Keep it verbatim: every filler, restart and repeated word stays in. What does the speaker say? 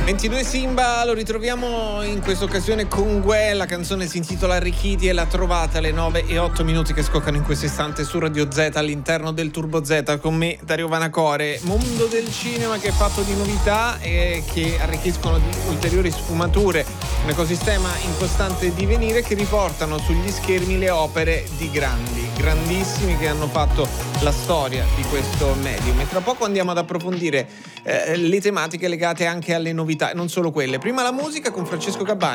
ventidue Simba, lo ritroviamo in questa occasione con Gue, la canzone si intitola Arricchiti e la trovate alle nove e otto minuti che scoccano in questo istante su Radio Z all'interno del Turbo Z con me Dario Vanacore. Mondo del cinema che è fatto di novità e che arricchiscono di ulteriori sfumature, un ecosistema in costante divenire che riportano sugli schermi le opere di grandi, grandissimi che hanno fatto la storia di questo medium. E tra poco andiamo ad approfondire eh, le tematiche legate anche alle novità, non solo quelle. Prima la musica con Francesco Gabbani.